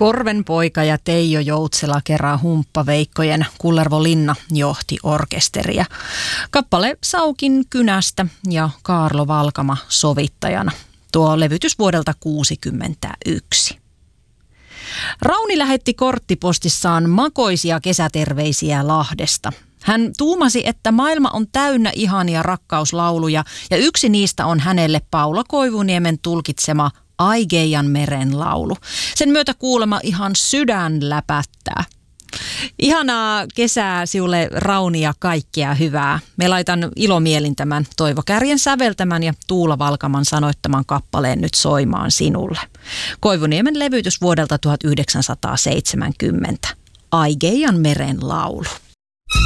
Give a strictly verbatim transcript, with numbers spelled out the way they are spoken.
Korvenpoika ja Teijo Joutsela kerran humppaveikkojen Kullervo Linna johti orkesteria. Kappale Saukin kynästä ja Kaarlo Valkama sovittajana. Tuo levytys vuodelta kuusikymmentäyksi. Rauni lähetti korttipostissaan makoisia kesäterveisiä Lahdesta. Hän tuumasi, että maailma on täynnä ihania rakkauslauluja ja yksi niistä on hänelle Paula Koivuniemen tulkitsema Aigeian meren laulu. Sen myötä kuulemma ihan sydän läpättää. Ihanaa kesää sinulle, Rauni, ja kaikkea hyvää. Me laitan ilomielin tämän Toivo Kärjen säveltämän ja Tuula Valkaman sanoittaman kappaleen nyt soimaan sinulle. Koivuniemen levytys vuodelta tuhatyhdeksänsataaseitsemänkymmentä. Aigeian meren laulu.